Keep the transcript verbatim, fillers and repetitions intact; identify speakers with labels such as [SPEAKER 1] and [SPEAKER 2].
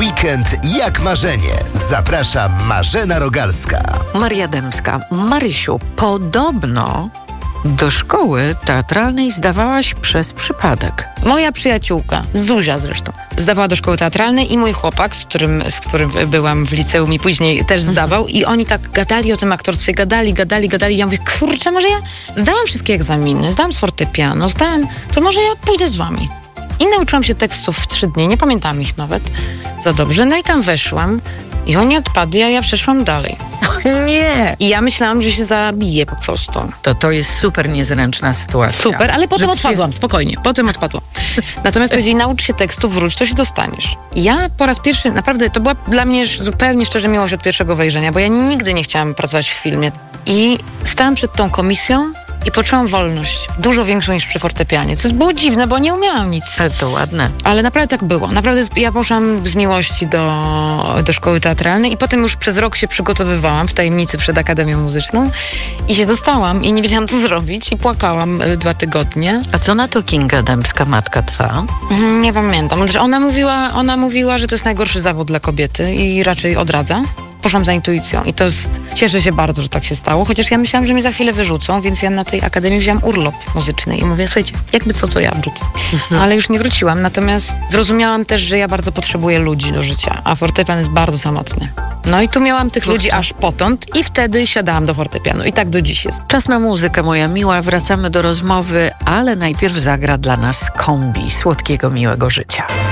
[SPEAKER 1] Weekend jak marzenie. Zaprasza Marzena Rogalska.
[SPEAKER 2] Maria Dębska. Marysiu, podobno do szkoły teatralnej zdawałaś przez przypadek.
[SPEAKER 3] Moja przyjaciółka, Zuzia zresztą, zdawała do szkoły teatralnej i mój chłopak, z którym, z którym byłam w liceum i później też zdawał i oni tak gadali o tym aktorstwie, gadali, gadali, gadali. Ja mówię, kurczę, może ja zdałam wszystkie egzaminy, zdałam z fortepianu, zdałam, to może ja pójdę z wami. I nauczyłam się tekstów w trzy dni, nie pamiętam ich nawet za dobrze. No i tam weszłam i oni odpadli, a ja przeszłam dalej.
[SPEAKER 2] Nie!
[SPEAKER 3] I ja myślałam, że się zabiję po prostu.
[SPEAKER 2] To to jest super niezręczna sytuacja.
[SPEAKER 3] Super, ale potem
[SPEAKER 2] Że
[SPEAKER 3] odpadłam, spokojnie, potem odpadłam. Natomiast powiedzieli, naucz się tekstu, wróć, to się dostaniesz. I ja po raz pierwszy, naprawdę, to była dla mnie zupełnie szczerze miłość od pierwszego wejrzenia, bo ja nigdy nie chciałam pracować w filmie. I stałam przed tą komisją i poczułam wolność, dużo większą niż przy fortepianie. Co było dziwne, bo nie umiałam nic.
[SPEAKER 2] Ale to ładne.
[SPEAKER 3] Ale naprawdę tak było. Naprawdę ja poszłam z miłości do, do szkoły teatralnej i potem już przez rok się przygotowywałam w tajemnicy przed Akademią Muzyczną i się dostałam i nie wiedziałam, co zrobić i płakałam y, dwa tygodnie.
[SPEAKER 2] A co na to Kinga Dębska, matka twa?
[SPEAKER 3] Mhm, nie pamiętam. Ona mówiła, ona mówiła, że to jest najgorszy zawód dla kobiety i raczej odradza. Poszłam za intuicją i to jest... Cieszę się bardzo, że tak się stało, chociaż ja myślałam, że mnie za chwilę wyrzucą, więc ja na tej akademii wziąłam urlop muzyczny i mówię, słuchajcie, jakby co, to ja wrzucę. Ale już nie wróciłam, natomiast zrozumiałam też, że ja bardzo potrzebuję ludzi do życia, a fortepian jest bardzo samotny. No i tu miałam tych ludzi aż potąd i wtedy siadałam do fortepianu i tak do dziś jest.
[SPEAKER 2] Czas na muzykę, moja miła. Wracamy do rozmowy, ale najpierw zagra dla nas Kombi Słodkiego Miłego Życia.